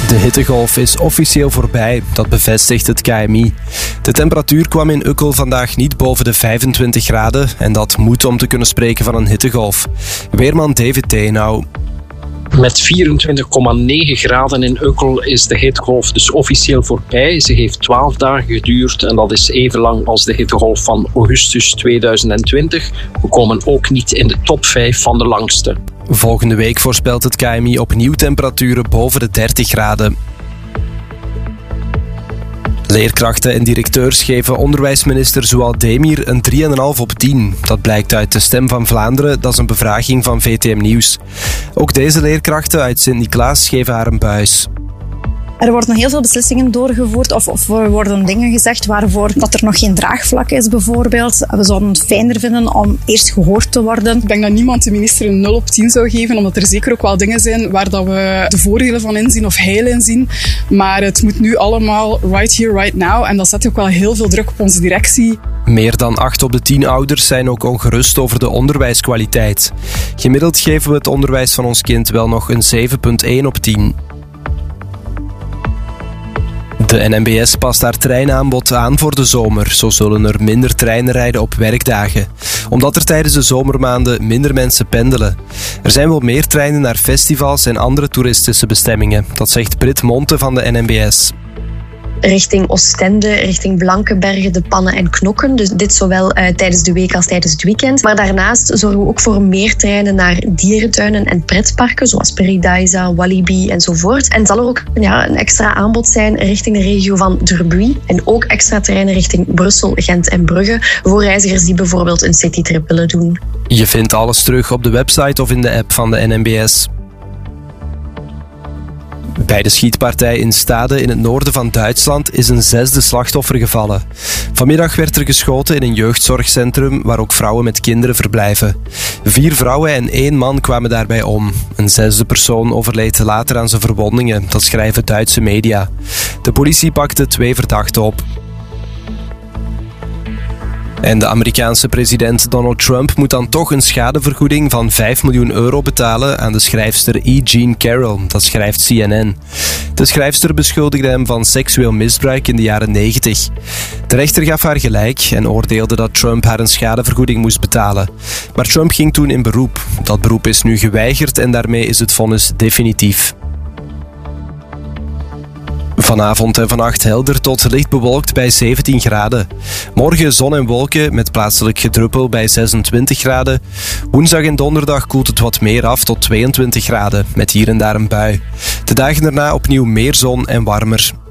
De hittegolf is officieel voorbij, dat bevestigt het KMI. De temperatuur kwam in Ukkel vandaag niet boven de 25 graden en dat moet om te kunnen spreken van een hittegolf. Weerman David Teenau. Met 24,9 graden in Ukkel is de hittegolf dus officieel voorbij. Ze heeft 12 dagen geduurd en dat is even lang als de hittegolf van augustus 2020. We komen ook niet in de top 5 van de langste. Volgende week voorspelt het KMI opnieuw temperaturen boven de 30 graden. Leerkrachten en directeurs geven onderwijsminister Zoual Demir een 3,5 op 10. Dat blijkt uit de Stem van Vlaanderen, dat is een bevraging van VTM Nieuws. Ook deze leerkrachten uit Sint-Niklaas geven haar een buis. Er worden heel veel beslissingen doorgevoerd of er worden dingen gezegd waarvoor dat er nog geen draagvlak is bijvoorbeeld. We zouden het fijner vinden om eerst gehoord te worden. Ik denk dat niemand de minister een 0 op 10 zou geven, omdat er zeker ook wel dingen zijn waar dat we de voordelen van inzien of heil inzien. Maar het moet nu allemaal right here, right now. En dat zet ook wel heel veel druk op onze directie. Meer dan 8 op de 10 ouders zijn ook ongerust over de onderwijskwaliteit. Gemiddeld geven we het onderwijs van ons kind wel nog een 7,1 op 10. De NMBS past haar treinaanbod aan voor de zomer. Zo zullen er minder treinen rijden op werkdagen. Omdat er tijdens de zomermaanden minder mensen pendelen. Er zijn wel meer treinen naar festivals en andere toeristische bestemmingen. Dat zegt Brit Monte van de NMBS. Richting Oostende, richting Blankenberge, De Pannen en Knokken. Dus dit zowel tijdens de week als tijdens het weekend. Maar daarnaast zorgen we ook voor meer treinen naar dierentuinen en pretparken, zoals Paradise, Walibi enzovoort. En zal er ook een extra aanbod zijn richting de regio van Drbuy. En ook extra treinen richting Brussel, Gent en Brugge. Voor reizigers die bijvoorbeeld een citytrip willen doen. Je vindt alles terug op de website of in de app van de NMBS. Bij de schietpartij in Stade in het noorden van Duitsland is een 6e slachtoffer gevallen. Vanmiddag werd er geschoten in een jeugdzorgcentrum waar ook vrouwen met kinderen verblijven. 4 vrouwen en 1 man kwamen daarbij om. Een 6e persoon overleed later aan zijn verwondingen, dat schrijven Duitse media. De politie pakte 2 verdachten op. En de Amerikaanse president Donald Trump moet dan toch een schadevergoeding van €5 miljoen betalen aan de schrijfster E. Jean Carroll, dat schrijft CNN. De schrijfster beschuldigde hem van seksueel misbruik in de jaren 90. De rechter gaf haar gelijk en oordeelde dat Trump haar een schadevergoeding moest betalen. Maar Trump ging toen in beroep. Dat beroep is nu geweigerd en daarmee is het vonnis definitief. Vanavond en vannacht helder tot licht bewolkt bij 17 graden. Morgen zon en wolken met plaatselijk gedruppel bij 26 graden. Woensdag en donderdag koelt het wat meer af tot 22 graden, met hier en daar een bui. De dagen daarna opnieuw meer zon en warmer.